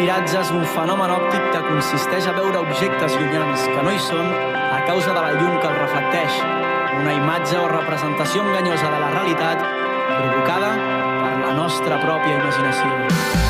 Miratge és un fenomen òptic que consisteix a veure objectes llunyans que no hi són a causa de la llum que els reflecteix. Una imatge o representació enganyosa de la realitat provocada per la nostra pròpia imaginació.